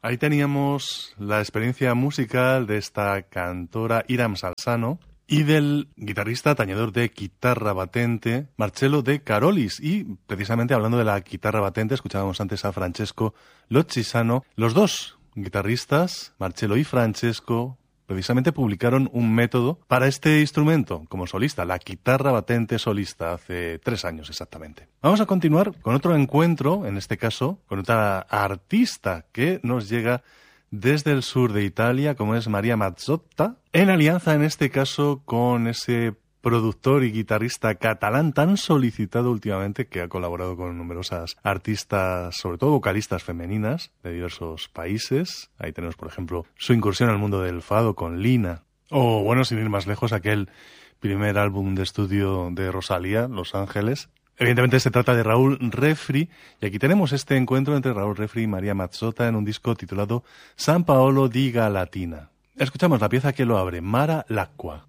Ahí teníamos la experiencia musical de esta cantora Hiram Salzano y del guitarrista tañedor de guitarra batente Marcello De Carolis. Y precisamente hablando de la guitarra batente, escuchábamos antes a Francesco Lochisano. Los dos guitarristas, Marcello y Francesco, precisamente publicaron un método para este instrumento como solista, la guitarra batente solista, hace 3 años exactamente. Vamos a continuar con otro encuentro, en este caso, con otra artista que nos llega desde el sur de Italia, como es Maria Mazzotta, en alianza en este caso con ese productor y guitarrista catalán tan solicitado últimamente, que ha colaborado con numerosas artistas, sobre todo vocalistas femeninas de diversos países. Ahí tenemos, por ejemplo, su incursión al mundo del fado con Lina. O, bueno, sin ir más lejos, aquel primer álbum de estudio de Rosalía, Los Ángeles. Evidentemente se trata de Raúl Refri, y aquí tenemos este encuentro entre Raúl Refri y Maria Mazzotta en un disco titulado San Paolo di Galatina. Escuchamos la pieza que lo abre, Mara l'acqua.